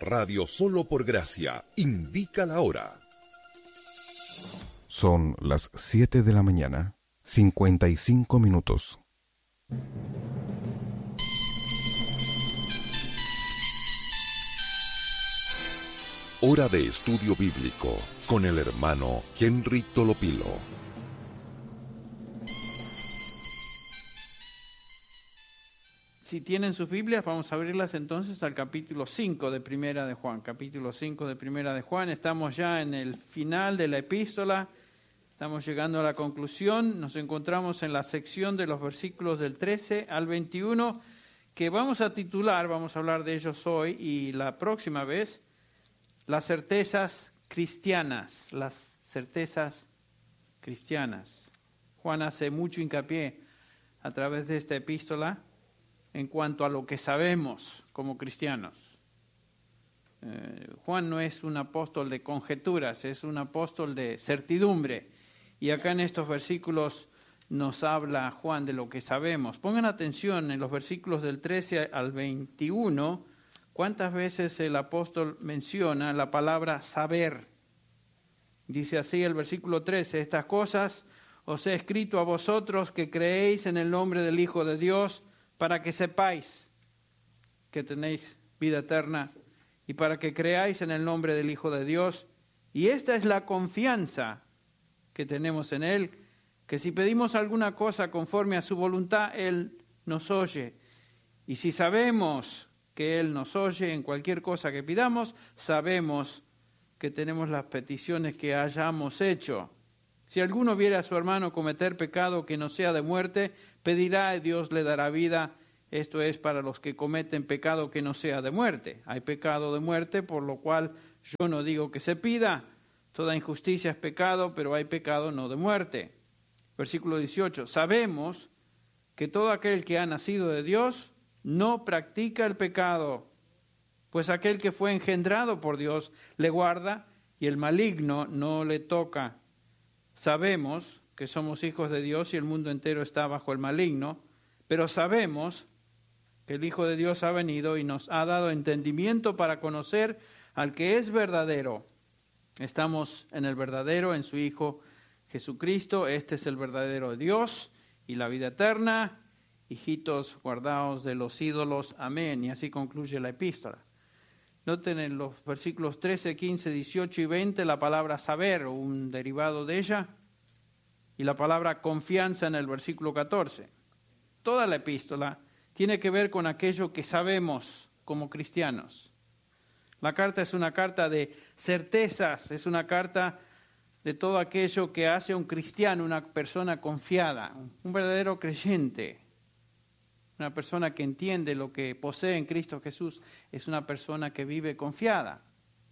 Radio Solo por Gracia indica la hora. Son las 7 de la mañana, 55 minutos. Hora de estudio bíblico con el hermano Henry Tolopilo. Si tienen sus Biblias, vamos a abrirlas entonces al capítulo 5 de Primera de Juan. Capítulo 5 de Primera de Juan. Estamos ya en el final de la epístola. Estamos llegando a la conclusión. Nos encontramos en la sección de los versículos del 13 al 21, que vamos a titular, vamos a hablar de ellos hoy y la próxima vez, las certezas cristianas. Las certezas cristianas. Juan hace mucho hincapié a través de esta epístola en cuanto a lo que sabemos como cristianos. Juan no es un apóstol de conjeturas, es un apóstol de certidumbre. Y acá en estos versículos nos habla Juan de lo que sabemos. Pongan atención en los versículos del 13 al 21, cuántas veces el apóstol menciona la palabra saber. Dice así el versículo 13, estas cosas os he escrito a vosotros que creéis en el nombre del Hijo de Dios, para que sepáis que tenéis vida eterna y para que creáis en el nombre del Hijo de Dios. Y esta es la confianza que tenemos en Él, que si pedimos alguna cosa conforme a su voluntad, Él nos oye. Y si sabemos que Él nos oye en cualquier cosa que pidamos, sabemos que tenemos las peticiones que hayamos hecho. Si alguno viere a su hermano cometer pecado que no sea de muerte, pedirá y Dios le dará vida. Esto es para los que cometen pecado que no sea de muerte. Hay pecado de muerte, por lo cual yo no digo que se pida. Toda injusticia es pecado, pero hay pecado no de muerte. Versículo 18. Sabemos que todo aquel que ha nacido de Dios no practica el pecado, pues aquel que fue engendrado por Dios le guarda y el maligno no le toca. Sabemos que somos hijos de Dios y el mundo entero está bajo el maligno, pero sabemos que el Hijo de Dios ha venido y nos ha dado entendimiento para conocer al que es verdadero. Estamos en el verdadero, en su Hijo Jesucristo. Este es el verdadero Dios y la vida eterna. Hijitos, guardaos de los ídolos. Amén. Y así concluye la epístola. Noten en los versículos 13, 15, 18 y 20 la palabra saber, o un derivado de ella, y la palabra confianza en el versículo 14. Toda la epístola tiene que ver con aquello que sabemos como cristianos. La carta es una carta de certezas, es una carta de todo aquello que hace un cristiano, una persona confiada, un verdadero creyente. Una persona que entiende lo que posee en Cristo Jesús es una persona que vive confiada.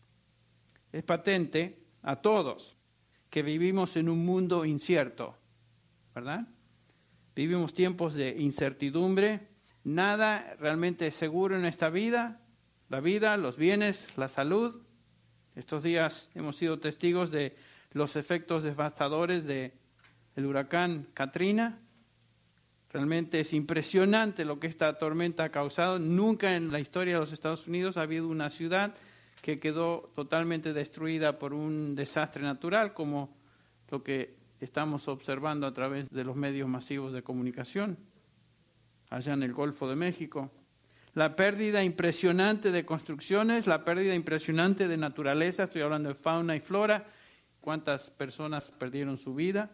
Es patente a todos que vivimos en un mundo incierto, ¿verdad? Vivimos tiempos de incertidumbre, nada realmente es seguro en esta vida, la vida, los bienes, la salud. Estos días hemos sido testigos de los efectos devastadores del huracán Katrina. Realmente es impresionante lo que esta tormenta ha causado. Nunca en la historia de los Estados Unidos ha habido una ciudad que quedó totalmente destruida por un desastre natural como lo que estamos observando a través de los medios masivos de comunicación allá en el Golfo de México. La pérdida impresionante de construcciones, la pérdida impresionante de naturaleza, estoy hablando de fauna y flora, cuántas personas perdieron su vida,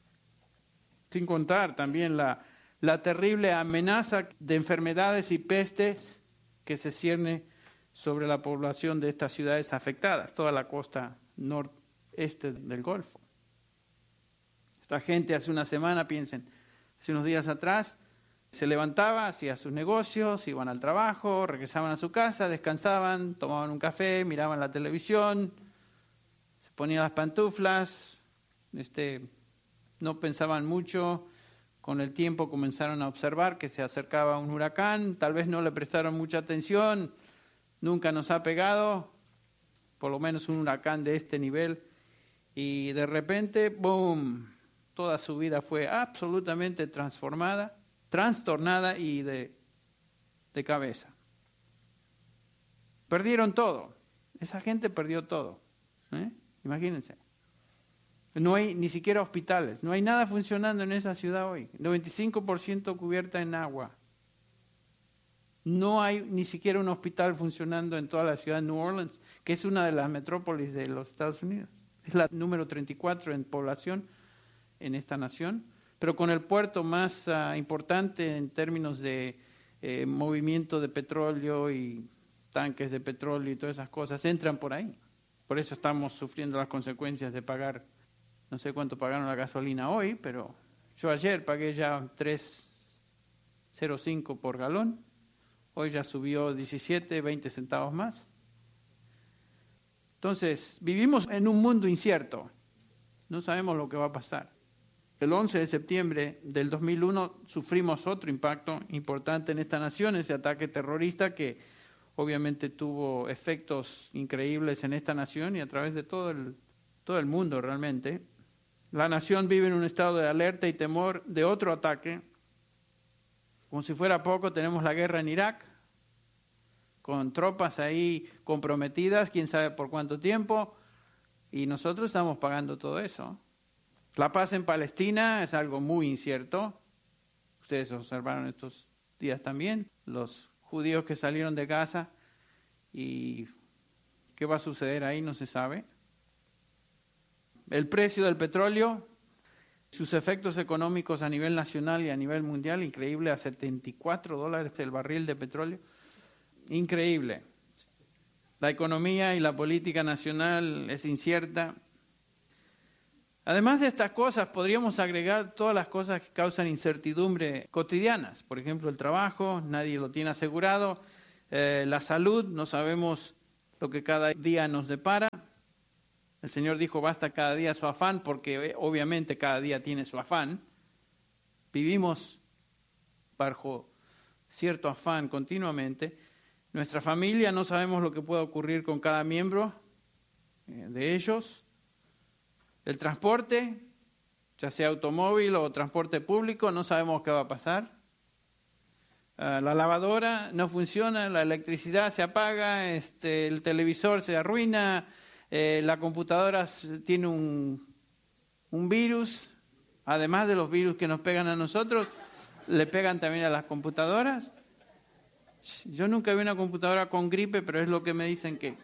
sin contar también la terrible amenaza de enfermedades y pestes que se cierne sobre la población de estas ciudades afectadas, toda la costa noreste del Golfo. Esta gente hace una semana, piensen, hace unos días atrás, se levantaba, hacía sus negocios, iban al trabajo, regresaban a su casa, descansaban, tomaban un café, miraban la televisión, se ponían las pantuflas, no pensaban mucho. Con el tiempo comenzaron a observar que se acercaba un huracán, tal vez no le prestaron mucha atención, nunca nos ha pegado, por lo menos un huracán de este nivel, y de repente, ¡boom!, toda su vida fue absolutamente Perdieron todo. Esa gente perdió todo. Imagínense. No hay ni siquiera hospitales. No hay nada funcionando en esa ciudad hoy. 95% cubierta en agua. No hay ni siquiera un hospital funcionando en toda la ciudad de New Orleans, que es una de las metrópolis de los Estados Unidos. Es la número 34 en población en esta nación, pero con el puerto más importante en términos de movimiento de petróleo y tanques de petróleo y todas esas cosas, entran por ahí. Por eso estamos sufriendo las consecuencias de pagar, no sé cuánto pagaron la gasolina hoy, pero yo ayer pagué ya 3.05 por galón, hoy ya subió 17, 20 centavos más. Entonces, vivimos en un mundo incierto, no sabemos lo que va a pasar. El 11 de septiembre del 2001 sufrimos otro impacto importante en esta nación, ese ataque terrorista que obviamente tuvo efectos increíbles en esta nación y a través de todo el mundo realmente. La nación vive en un estado de alerta y temor de otro ataque. Como si fuera poco, tenemos la guerra en Irak, con tropas ahí comprometidas, quién sabe por cuánto tiempo, y nosotros estamos pagando todo eso. La paz en Palestina es algo muy incierto. Ustedes observaron estos días también, los judíos que salieron de Gaza, y qué va a suceder ahí no se sabe. El precio del petróleo, sus efectos económicos a nivel nacional y a nivel mundial, increíble, a $74 el barril de petróleo, increíble. La economía y la política nacional es incierta. Además de estas cosas, podríamos agregar todas las cosas que causan incertidumbre cotidianas. Por ejemplo, el trabajo, nadie lo tiene asegurado. La salud, no sabemos lo que cada día nos depara. El Señor dijo, basta cada día su afán, porque obviamente cada día tiene su afán. Vivimos bajo cierto afán continuamente. Nuestra familia, no sabemos lo que pueda ocurrir con cada miembro de ellos. El transporte, ya sea automóvil o transporte público, no sabemos qué va a pasar. La lavadora no funciona, la electricidad se apaga, el televisor se arruina, la computadora tiene un virus. Además de los virus que nos pegan a nosotros, le pegan también a las computadoras. Yo nunca vi una computadora con gripe, pero es lo que me dicen que...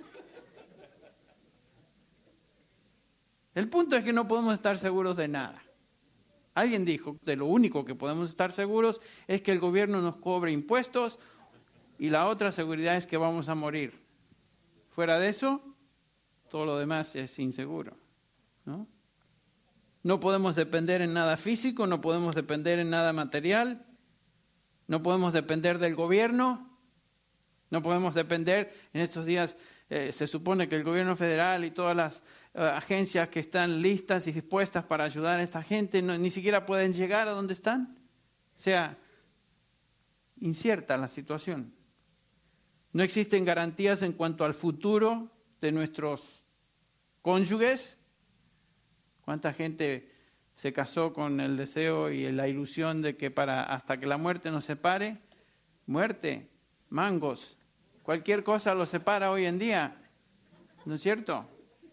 El punto es que no podemos estar seguros de nada. Alguien dijo, de lo único que podemos estar seguros es que el gobierno nos cobre impuestos y la otra seguridad es que vamos a morir. Fuera de eso, todo lo demás es inseguro, ¿no? No podemos depender en nada físico, no podemos depender en nada material, no podemos depender del gobierno, no podemos depender, en estos días se supone que el gobierno federal y todas las agencias que están listas y dispuestas para ayudar a esta gente ni siquiera pueden llegar a donde están. O sea, incierta la situación. No existen garantías en cuanto al futuro de nuestros cónyuges. ¿Cuánta gente se casó con el deseo y la ilusión de que hasta que la muerte nos separe? Muerte, mangos, cualquier cosa los separa hoy en día, ¿no es cierto?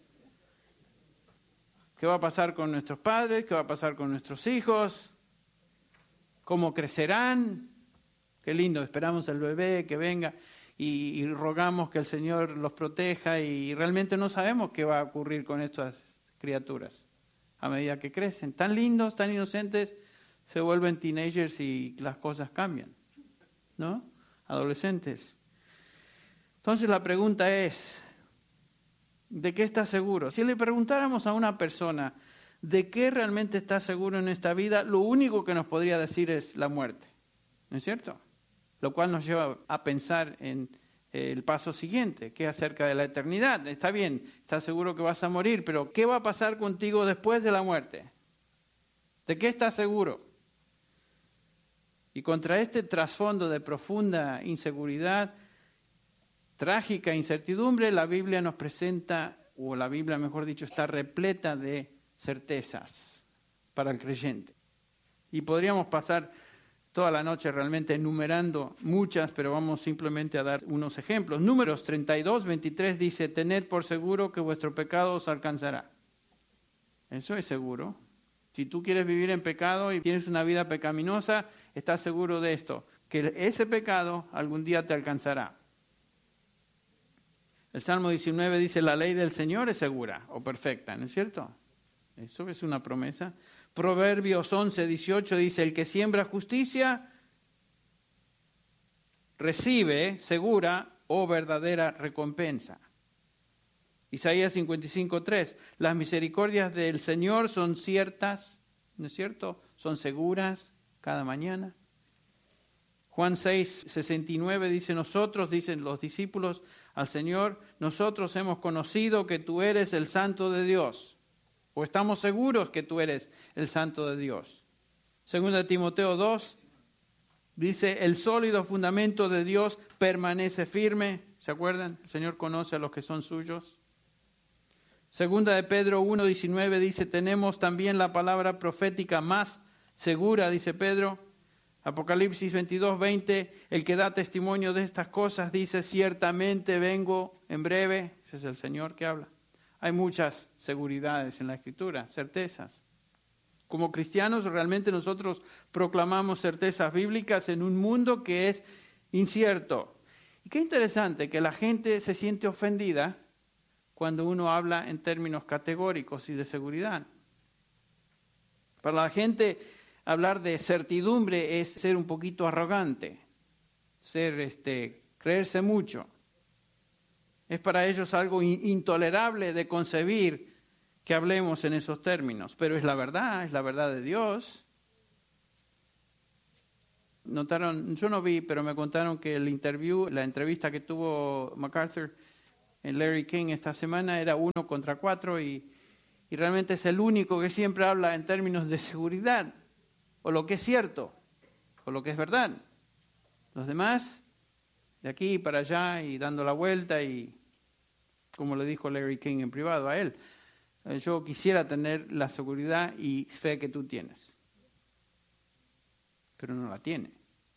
¿Qué va a pasar con nuestros padres? ¿Qué va a pasar con nuestros hijos? ¿Cómo crecerán? Qué lindo, esperamos el bebé que venga y rogamos que el Señor los proteja y realmente no sabemos qué va a ocurrir con estas criaturas a medida que crecen. Tan lindos, tan inocentes, se vuelven teenagers y las cosas cambian, ¿no? Adolescentes. Entonces la pregunta es, ¿de qué estás seguro? Si le preguntáramos a una persona de qué realmente está seguro en esta vida, lo único que nos podría decir es la muerte, ¿no es cierto? Lo cual nos lleva a pensar en el paso siguiente, que es acerca de la eternidad. Está bien, estás seguro que vas a morir, pero ¿qué va a pasar contigo después de la muerte? ¿De qué estás seguro? Y contra este trasfondo de profunda inseguridad, trágica incertidumbre, la Biblia nos presenta, o la Biblia, mejor dicho, está repleta de certezas para el creyente. Y podríamos pasar toda la noche realmente enumerando muchas, pero vamos simplemente a dar unos ejemplos. Números 32, 23 dice, tened por seguro que vuestro pecado os alcanzará. Eso es seguro. Si tú quieres vivir en pecado y tienes una vida pecaminosa, estás seguro de esto, que ese pecado algún día te alcanzará. El Salmo 19 dice, la ley del Señor es segura o perfecta, ¿no es cierto? Eso es una promesa. Proverbios 11, 18 dice, el que siembra justicia recibe segura o verdadera recompensa. Isaías 55, 3, las misericordias del Señor son ciertas, ¿no es cierto? Son seguras cada mañana. Juan 6, 69 dice, nosotros, dicen los discípulos al Señor, nosotros hemos conocido que tú eres el Santo de Dios, o estamos seguros que tú eres el Santo de Dios. Segunda Timoteo 2, dice, el sólido fundamento de Dios permanece firme. ¿Se acuerdan? El Señor conoce a los que son suyos. Segunda de Pedro 1, 19 dice, tenemos también la palabra profética más segura, dice Pedro. Apocalipsis 22, 20, el que da testimonio de estas cosas dice, ciertamente vengo en breve. Ese es el Señor que habla. Hay muchas seguridades en la Escritura, certezas. Como cristianos, realmente nosotros proclamamos certezas bíblicas en un mundo que es incierto. Y qué interesante que la gente se siente ofendida cuando uno habla en términos categóricos y de seguridad. Para la gente, hablar de certidumbre es ser un poquito arrogante, creerse mucho. Es para ellos algo intolerable de concebir que hablemos en esos términos, pero es la verdad de Dios. Notaron, yo no vi, pero me contaron que la entrevista que tuvo MacArthur en Larry King esta semana era 1 contra 4 y realmente es el único que siempre habla en términos de seguridad, o lo que es cierto, o lo que es verdad. Los demás, de aquí para allá y dando la vuelta y, como le dijo Larry King en privado a él, yo quisiera tener la seguridad y fe que tú tienes, pero no la tiene.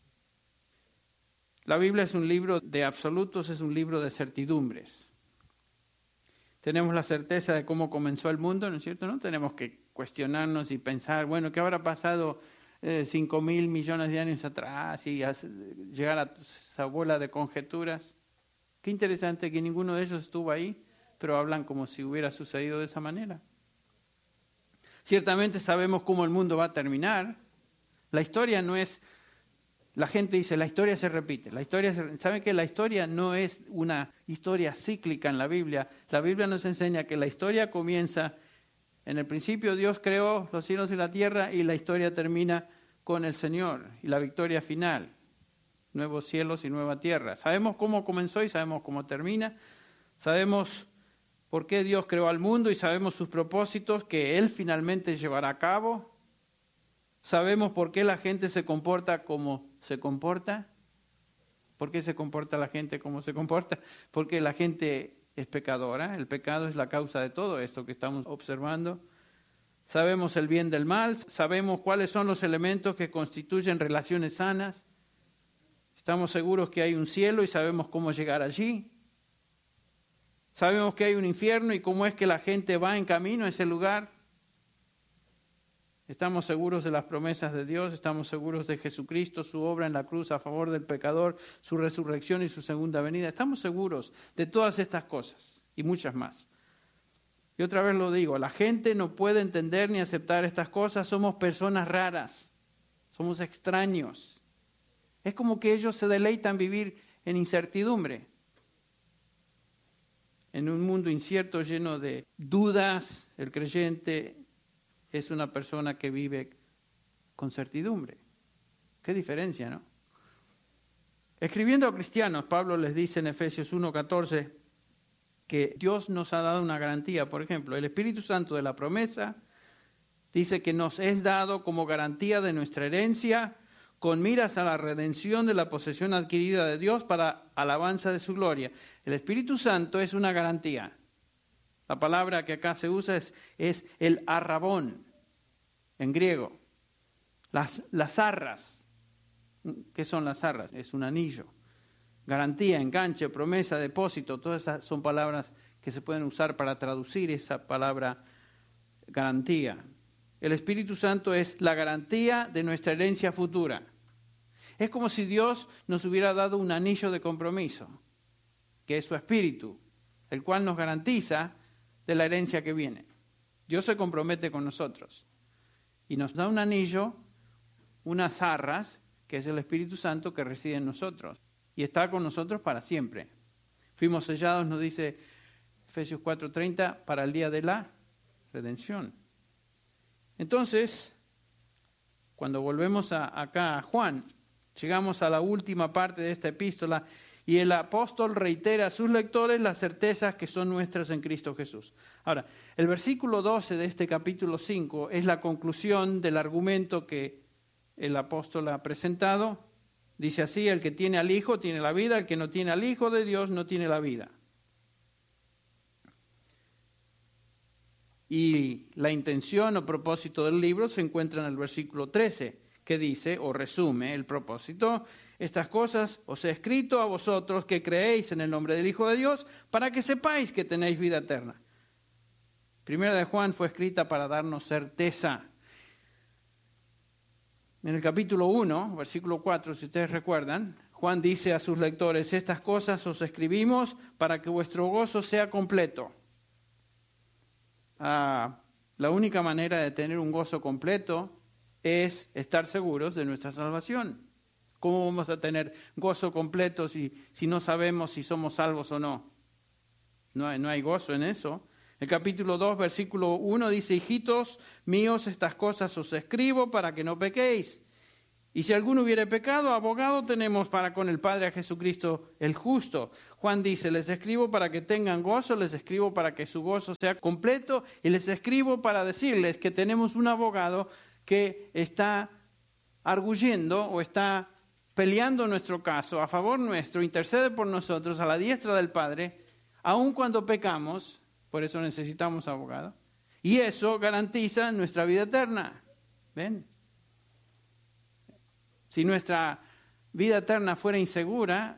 La Biblia es un libro de absolutos, es un libro de certidumbres. Tenemos la certeza de cómo comenzó el mundo, ¿no es cierto? No tenemos que cuestionarnos y pensar, bueno, ¿qué habrá pasado 5.000 millones de años atrás y llegar a esa bola de conjeturas? Qué interesante que ninguno de ellos estuvo ahí, pero hablan como si hubiera sucedido de esa manera. Ciertamente sabemos cómo el mundo va a terminar. La historia no es... La gente dice, la historia se repite. ¿Saben que la historia no es una historia cíclica en la Biblia? La Biblia nos enseña que la historia comienza, en el principio Dios creó los cielos y la tierra y la historia termina con el Señor y la victoria final. Nuevos cielos y nueva tierra. Sabemos cómo comenzó y sabemos cómo termina. Sabemos por qué Dios creó al mundo y sabemos sus propósitos que Él finalmente llevará a cabo. Sabemos por qué la gente se comporta como se comporta. ¿Por qué se comporta la gente como se comporta? Porque la gente es pecadora. El pecado es la causa de todo esto que estamos observando. Sabemos el bien del mal. Sabemos cuáles son los elementos que constituyen relaciones sanas. Estamos seguros que hay un cielo y sabemos cómo llegar allí. Sabemos que hay un infierno y cómo es que la gente va en camino a ese lugar. Estamos seguros de las promesas de Dios, estamos seguros de Jesucristo, su obra en la cruz a favor del pecador, su resurrección y su segunda venida. Estamos seguros de todas estas cosas y muchas más. Y otra vez lo digo, la gente no puede entender ni aceptar estas cosas, somos personas raras, somos extraños. Es como que ellos se deleitan vivir en incertidumbre. En un mundo incierto lleno de dudas, el creyente es una persona que vive con certidumbre. Qué diferencia, ¿no? Escribiendo a cristianos, Pablo les dice en Efesios 1:14 que Dios nos ha dado una garantía. Por ejemplo, el Espíritu Santo de la promesa dice que nos es dado como garantía de nuestra herencia con miras a la redención de la posesión adquirida de Dios para alabanza de su gloria. El Espíritu Santo es una garantía. La palabra que acá se usa es el arrabón, en griego. Las arras. ¿Qué son las arras? Es un anillo. Garantía, enganche, promesa, depósito, todas esas son palabras que se pueden usar para traducir esa palabra garantía. El Espíritu Santo es la garantía de nuestra herencia futura. Es como si Dios nos hubiera dado un anillo de compromiso, que es su Espíritu, el cual nos garantiza de la herencia que viene. Dios se compromete con nosotros y nos da un anillo, unas arras, que es el Espíritu Santo que reside en nosotros y está con nosotros para siempre. Fuimos sellados, nos dice Efesios 4:30, para el día de la redención. Entonces, cuando volvemos acá a Juan, llegamos a la última parte de esta epístola y el apóstol reitera a sus lectores las certezas que son nuestras en Cristo Jesús. Ahora, el versículo 12 de este capítulo 5 es la conclusión del argumento que el apóstol ha presentado. Dice así: el que tiene al Hijo tiene la vida, el que no tiene al Hijo de Dios no tiene la vida. Y la intención o propósito del libro se encuentra en el versículo 13, que dice, o resume el propósito: estas cosas os he escrito a vosotros que creéis en el nombre del Hijo de Dios, para que sepáis que tenéis vida eterna. Primera de Juan fue escrita para darnos certeza. En el capítulo 1, versículo 4, si ustedes recuerdan, Juan dice a sus lectores: estas cosas os escribimos para que vuestro gozo sea completo. La única manera de tener un gozo completo es estar seguros de nuestra salvación. ¿Cómo vamos a tener gozo completo si no sabemos si somos salvos o no? No hay gozo en eso. El capítulo 2, versículo 1 dice: hijitos míos, estas cosas os escribo para que no pequéis. Y si alguno hubiere pecado, abogado tenemos para con el Padre a Jesucristo el justo. Juan dice: les escribo para que tengan gozo, les escribo para que su gozo sea completo, y les escribo para decirles que tenemos un abogado que está arguyendo o está peleando nuestro caso a favor nuestro, intercede por nosotros a la diestra del Padre, aun cuando pecamos. Por eso necesitamos abogado. Y eso garantiza nuestra vida eterna. ¿Ven? Si nuestra vida eterna fuera insegura,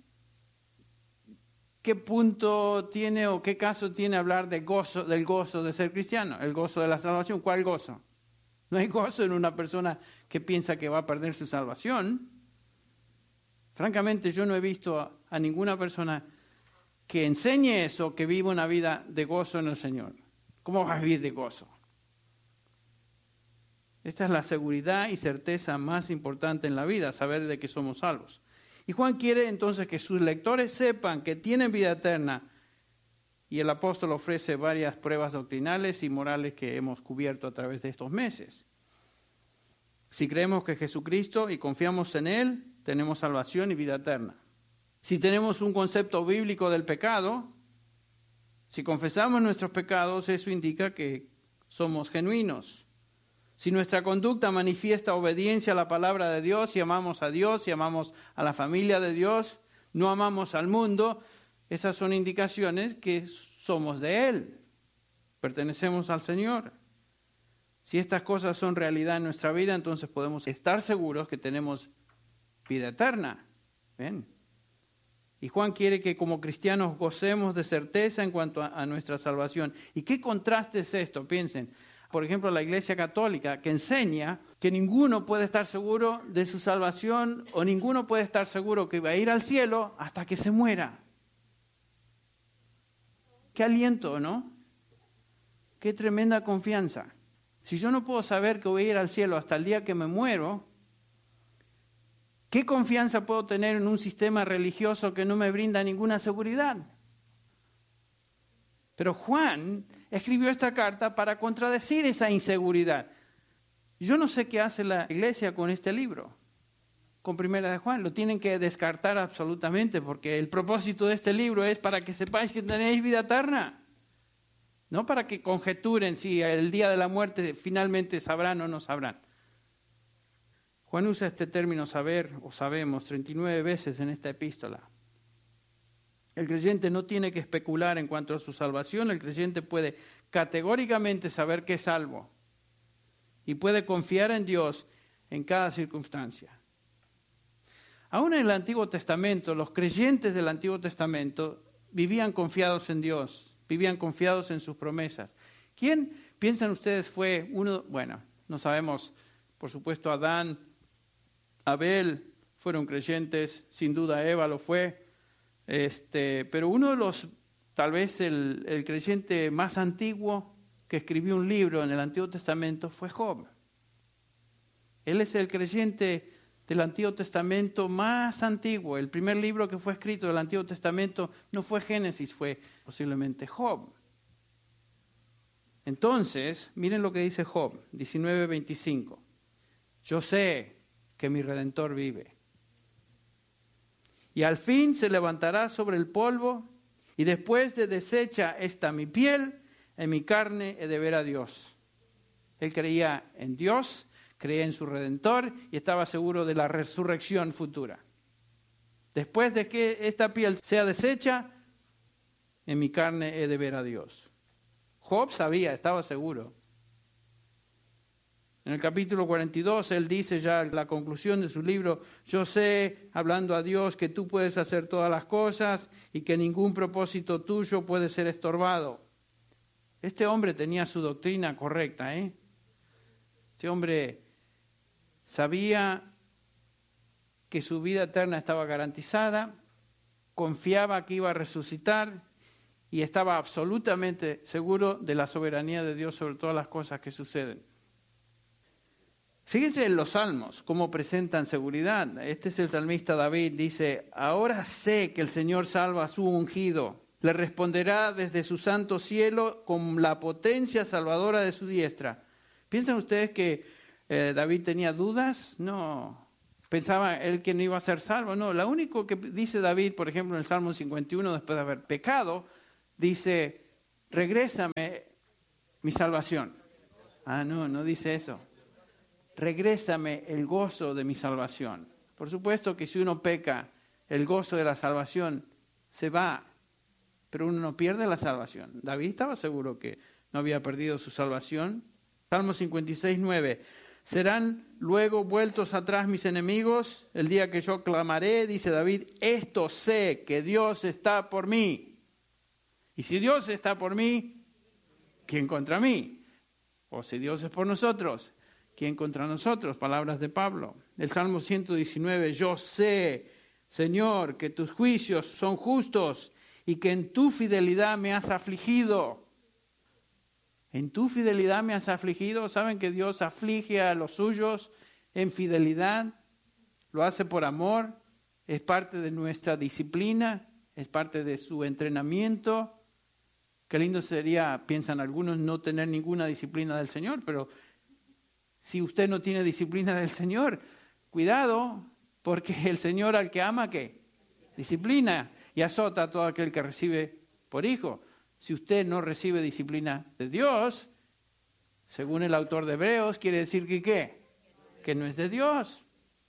¿qué punto tiene o qué caso tiene hablar de gozo, del gozo de ser cristiano? El gozo de la salvación. ¿Cuál gozo? No hay gozo en una persona que piensa que va a perder su salvación. Francamente, yo no he visto a ninguna persona que enseñe eso, que viva una vida de gozo en el Señor. ¿Cómo vas a vivir de gozo? Esta es la seguridad y certeza más importante en la vida, saber de que somos salvos. Y Juan quiere entonces que sus lectores sepan que tienen vida eterna. Y el apóstol ofrece varias pruebas doctrinales y morales que hemos cubierto a través de estos meses. Si creemos que Jesucristo y confiamos en Él, tenemos salvación y vida eterna. Si tenemos un concepto bíblico del pecado, si confesamos nuestros pecados, eso indica que somos genuinos. Si nuestra conducta manifiesta obediencia a la palabra de Dios, si amamos a Dios, si amamos a la familia de Dios, no amamos al mundo, esas son indicaciones que somos de Él, pertenecemos al Señor. Si estas cosas son realidad en nuestra vida, entonces podemos estar seguros que tenemos vida eterna. ¿Ven? Y Juan quiere que como cristianos gocemos de certeza en cuanto a nuestra salvación. ¿Y qué contraste es esto? Piensen. Por ejemplo, la Iglesia Católica, que enseña que ninguno puede estar seguro de su salvación o ninguno puede estar seguro que va a ir al cielo hasta que se muera. Qué aliento, ¿no? Qué tremenda confianza. Si yo no puedo saber que voy a ir al cielo hasta el día que me muero, ¿qué confianza puedo tener en un sistema religioso que no me brinda ninguna seguridad? Pero Juan escribió esta carta para contradecir esa inseguridad. Yo no sé qué hace la iglesia con este libro, con Primera de Juan. Lo tienen que descartar absolutamente, porque el propósito de este libro es para que sepáis que tenéis vida eterna. No para que conjeturen si el día de la muerte finalmente sabrán o no sabrán. Juan usa este término saber o sabemos 39 veces en esta epístola. El creyente no tiene que especular en cuanto a su salvación. El creyente puede categóricamente saber que es salvo y puede confiar en Dios en cada circunstancia. Aún en el Antiguo Testamento, los creyentes del Antiguo Testamento vivían confiados en Dios, vivían confiados en sus promesas. ¿Quién piensan ustedes fue uno? Bueno, no sabemos, por supuesto, Adán, Abel fueron creyentes, sin duda Eva lo fue, pero uno de los, tal vez el creyente más antiguo que escribió un libro en el Antiguo Testamento fue Job. Él es el creyente del Antiguo Testamento más antiguo. El primer libro que fue escrito del Antiguo Testamento no fue Génesis, fue posiblemente Job. Entonces, miren lo que dice Job, 19:25. Yo sé que mi Redentor vive. Y al fin se levantará sobre el polvo, y después de deshecha esta mi piel, en mi carne he de ver a Dios. Él creía en Dios, creía en su Redentor y estaba seguro de la resurrección futura. Después de que esta piel sea deshecha, en mi carne he de ver a Dios. Job sabía, estaba seguro. En el capítulo 42, él dice ya en la conclusión de su libro, yo sé, hablando a Dios, que tú puedes hacer todas las cosas y que ningún propósito tuyo puede ser estorbado. Este hombre tenía su doctrina correcta, Este hombre sabía que su vida eterna estaba garantizada, confiaba que iba a resucitar y estaba absolutamente seguro de la soberanía de Dios sobre todas las cosas que suceden. Fíjense en los salmos, cómo presentan seguridad. Este es el salmista David, dice, ahora sé que el Señor salva a su ungido, le responderá desde su santo cielo con la potencia salvadora de su diestra. ¿Piensan ustedes que David tenía dudas? No. ¿Pensaba él que no iba a ser salvo? No. Lo único que dice David, por ejemplo, en el Salmo 51, después de haber pecado, dice, regrésame mi salvación. No dice eso. Regrésame el gozo de mi salvación. Por supuesto que si uno peca, el gozo de la salvación se va, pero uno no pierde la salvación. David estaba seguro que no había perdido su salvación. Salmo 56:9. Serán luego vueltos atrás mis enemigos el día que yo clamaré, dice David, esto sé que Dios está por mí. Y si Dios está por mí, ¿quién contra mí? O si Dios es por nosotros, ¿quién contra nosotros? Palabras de Pablo. El Salmo 119, yo sé, Señor, que tus juicios son justos y que en tu fidelidad me has afligido. En tu fidelidad me has afligido. ¿Saben que Dios aflige a los suyos en fidelidad? Lo hace por amor, es parte de nuestra disciplina, es parte de su entrenamiento. Qué lindo sería, piensan algunos, no tener ninguna disciplina del Señor, pero si usted no tiene disciplina del Señor, cuidado, porque el Señor al que ama, ¿qué? Disciplina y azota a todo aquel que recibe por hijo. Si usted no recibe disciplina de Dios, según el autor de Hebreos, quiere decir que ¿qué? Que no es de Dios.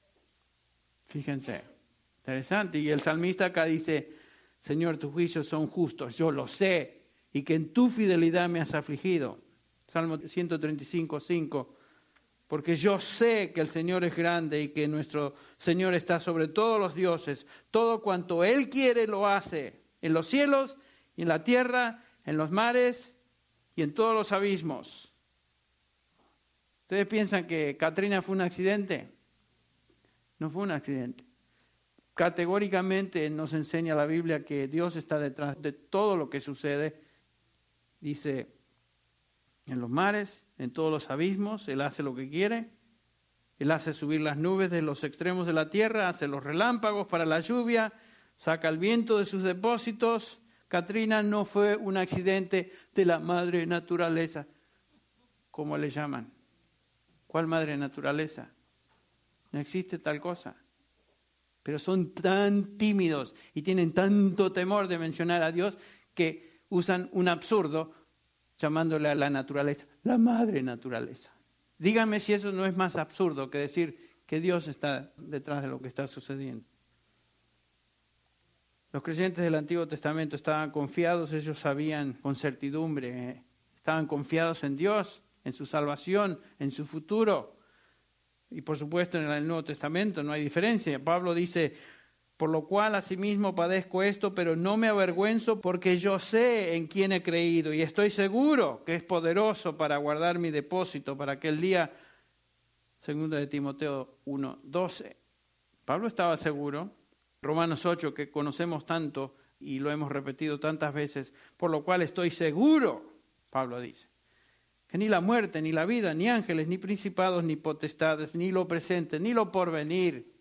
Fíjense, interesante. Y el salmista acá dice, Señor, tus juicios son justos, yo lo sé, y que en tu fidelidad me has afligido. Salmo 135:5. Porque yo sé que el Señor es grande y que nuestro Señor está sobre todos los dioses. Todo cuanto Él quiere lo hace, en los cielos y en la tierra, en los mares y en todos los abismos. ¿Ustedes piensan que Katrina fue un accidente? No fue un accidente. Categóricamente nos enseña la Biblia que Dios está detrás de todo lo que sucede. Dice, en los mares, en todos los abismos, Él hace lo que quiere. Él hace subir las nubes de los extremos de la tierra, hace los relámpagos para la lluvia, saca el viento de sus depósitos. Katrina no fue un accidente de la madre naturaleza, como le llaman. ¿Cuál madre naturaleza? No existe tal cosa. Pero son tan tímidos y tienen tanto temor de mencionar a Dios que usan un absurdo llamándole a la naturaleza, la madre naturaleza. Díganme si eso no es más absurdo que decir que Dios está detrás de lo que está sucediendo. Los creyentes del Antiguo Testamento estaban confiados, ellos sabían con certidumbre, estaban confiados en Dios, en su salvación, en su futuro. Y por supuesto en el Nuevo Testamento no hay diferencia. Pablo dice, por lo cual asimismo padezco esto, pero no me avergüenzo porque yo sé en quién he creído y estoy seguro que es poderoso para guardar mi depósito para aquel día. 2 de Timoteo 1:12. Pablo estaba seguro. Romanos 8, que conocemos tanto y lo hemos repetido tantas veces, por lo cual estoy seguro, Pablo dice, que ni la muerte, ni la vida, ni ángeles, ni principados, ni potestades, ni lo presente, ni lo porvenir,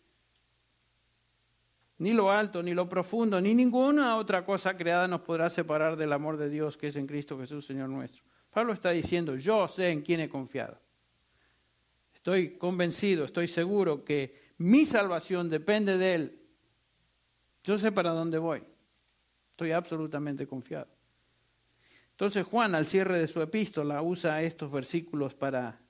ni lo alto, ni lo profundo, ni ninguna otra cosa creada nos podrá separar del amor de Dios que es en Cristo Jesús, Señor nuestro. Pablo está diciendo, yo sé en quién he confiado. Estoy convencido, estoy seguro que mi salvación depende de Él. Yo sé para dónde voy. Estoy absolutamente confiado. Entonces Juan, al cierre de su epístola, usa estos versículos para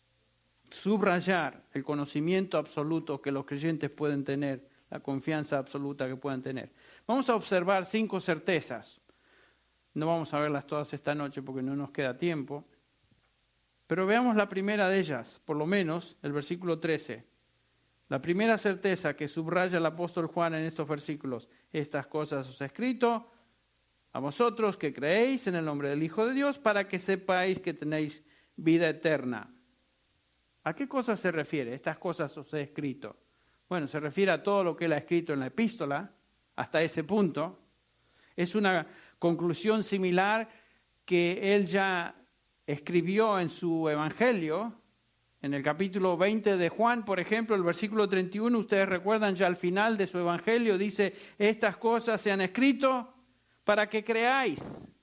subrayar el conocimiento absoluto que los creyentes pueden tener, la confianza absoluta que puedan tener. Vamos a observar 5 certezas. No vamos a verlas todas esta noche porque no nos queda tiempo. Pero veamos la primera de ellas, por lo menos el versículo 13. La primera certeza que subraya el apóstol Juan en estos versículos: estas cosas os he escrito a vosotros que creéis en el nombre del Hijo de Dios, para que sepáis que tenéis vida eterna. ¿A qué cosas se refiere? Estas cosas os he escrito. Bueno, se refiere a todo lo que él ha escrito en la epístola, hasta ese punto. Es una conclusión similar que él ya escribió en su evangelio. En el capítulo 20 de Juan, por ejemplo, el versículo 31, ustedes recuerdan ya al final de su evangelio, dice, estas cosas se han escrito para que creáis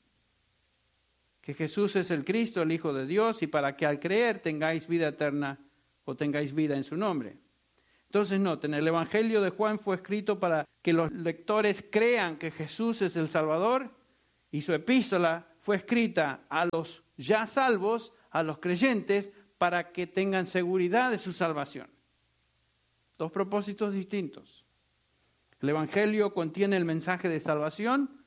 que Jesús es el Cristo, el Hijo de Dios, y para que al creer tengáis vida eterna o tengáis vida en su nombre. Entonces noten, el evangelio de Juan fue escrito para que los lectores crean que Jesús es el Salvador, y su epístola fue escrita a los ya salvos, a los creyentes, para que tengan seguridad de su salvación. 2 propósitos distintos. El evangelio contiene el mensaje de salvación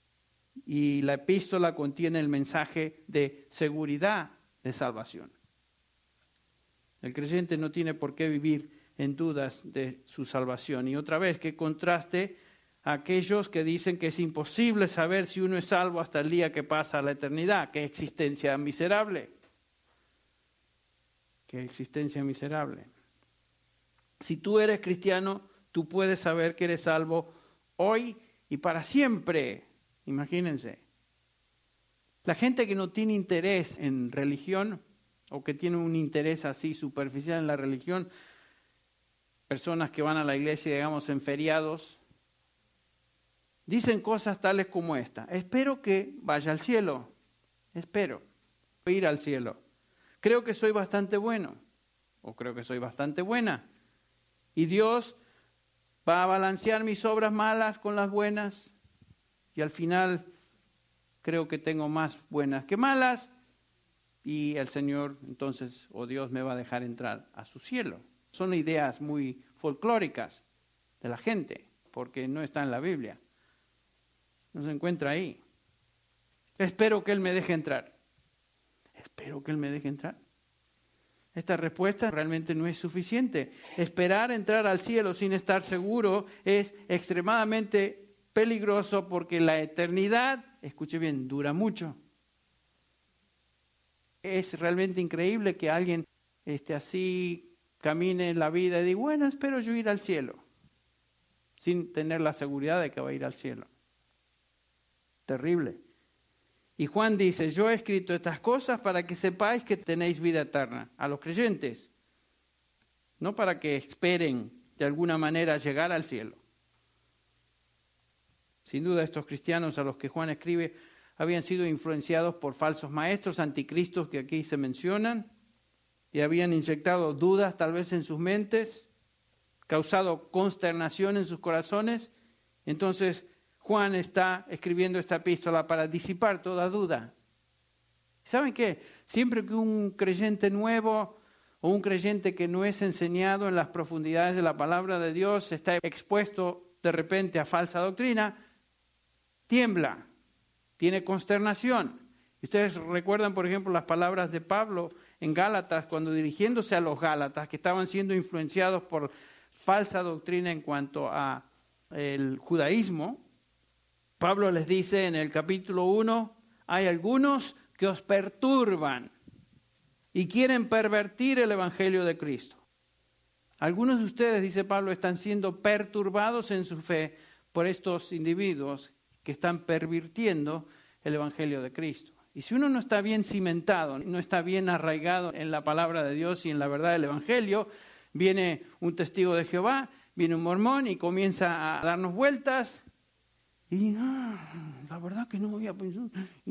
y la epístola contiene el mensaje de seguridad de salvación. El creyente no tiene por qué vivir en dudas de su salvación. Y otra vez, qué contraste a aquellos que dicen que es imposible saber si uno es salvo hasta el día que pasa a la eternidad. ¡Qué existencia miserable! ¡Qué existencia miserable! Si tú eres cristiano, tú puedes saber que eres salvo hoy y para siempre. Imagínense. La gente que no tiene interés en religión, o que tiene un interés así superficial en la religión, personas que van a la iglesia, digamos, en feriados, dicen cosas tales como esta: espero que vaya al cielo, espero ir al cielo. Creo que soy bastante bueno, o creo que soy bastante buena, y Dios va a balancear mis obras malas con las buenas, y al final creo que tengo más buenas que malas, y el Señor entonces, o Dios, me va a dejar entrar a su cielo. Son ideas muy folclóricas de la gente, porque no está en la Biblia, no se encuentra ahí. Espero que Él me deje entrar. Espero que Él me deje entrar. Esta respuesta realmente no es suficiente. Esperar entrar al cielo sin estar seguro es extremadamente peligroso, porque la eternidad, escuche bien, dura mucho. Es realmente increíble que alguien así camine en la vida y diga, bueno, espero yo ir al cielo, sin tener la seguridad de que va a ir al cielo. Terrible. Y Juan dice, yo he escrito estas cosas para que sepáis que tenéis vida eterna, a los creyentes, no para que esperen de alguna manera llegar al cielo. Sin duda, estos cristianos a los que Juan escribe habían sido influenciados por falsos maestros, anticristos que aquí se mencionan, y habían inyectado dudas tal vez en sus mentes, causado consternación en sus corazones. Entonces Juan está escribiendo esta epístola para disipar toda duda. ¿Saben qué? Siempre que un creyente nuevo o un creyente que no es enseñado en las profundidades de la palabra de Dios está expuesto de repente a falsa doctrina, tiembla, tiene consternación. Y ustedes recuerdan, por ejemplo, las palabras de Pablo en Gálatas, cuando dirigiéndose a los Gálatas, que estaban siendo influenciados por falsa doctrina en cuanto a el judaísmo, Pablo les dice en el capítulo 1, hay algunos que os perturban y quieren pervertir el evangelio de Cristo. Algunos de ustedes, dice Pablo, están siendo perturbados en su fe por estos individuos que están pervirtiendo el evangelio de Cristo. Y si uno no está bien cimentado, no está bien arraigado en la palabra de Dios y en la verdad del evangelio, viene un testigo de Jehová, viene un mormón y comienza a darnos vueltas. Y la verdad que no había pensado.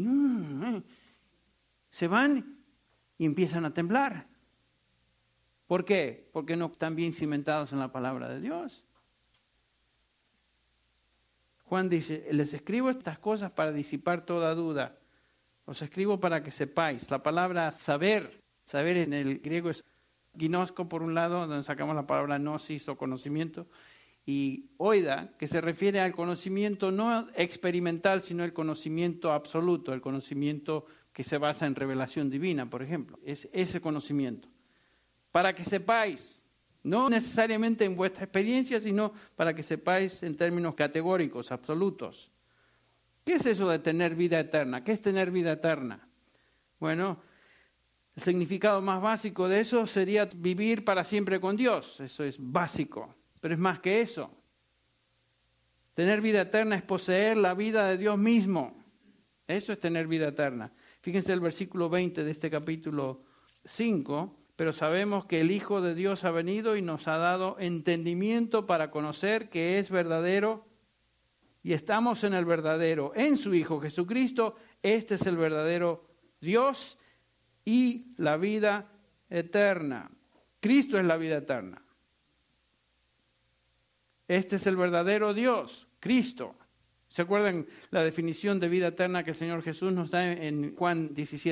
Se van y empiezan a temblar. ¿Por qué? Porque no están bien cimentados en la palabra de Dios. Juan dice, les escribo estas cosas para disipar toda duda. Os escribo para que sepáis. La palabra saber en el griego es ginosko por un lado, donde sacamos la palabra gnosis o conocimiento, y oida, que se refiere al conocimiento no experimental, sino el conocimiento absoluto, el conocimiento que se basa en revelación divina, por ejemplo. Es ese conocimiento. Para que sepáis, no necesariamente en vuestra experiencia, sino para que sepáis en términos categóricos, absolutos. ¿Qué es eso de tener vida eterna? ¿Qué es tener vida eterna? Bueno, el significado más básico de eso sería vivir para siempre con Dios. Eso es básico, pero es más que eso. Tener vida eterna es poseer la vida de Dios mismo. Eso es tener vida eterna. Fíjense el versículo 20 de este capítulo 5. Pero sabemos que el Hijo de Dios ha venido y nos ha dado entendimiento para conocer que es verdadero y estamos en el verdadero, en su Hijo Jesucristo. Este es el verdadero Dios y la vida eterna. Cristo es la vida eterna. Este es el verdadero Dios, Cristo. ¿Se acuerdan la definición de vida eterna que el Señor Jesús nos da en Juan 17?